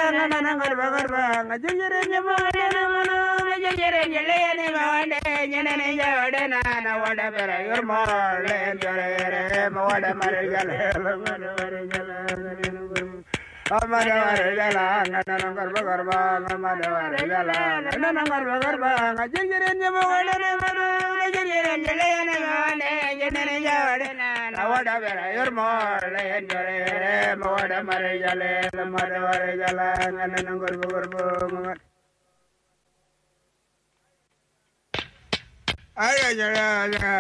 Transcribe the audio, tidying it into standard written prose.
ngana garba garba ngajere nyamade namana ngajere nyele mawade nyene jawade na wada bera yurmole jere mawada marjale amade warjala ngana garba garba amade warjala ngana garba garba ngajere nyamade namana ngajere nyele mawade nyene jawade na wada bera yurmole jere mawada marjale amade warjala ngana garba garba ay ay ay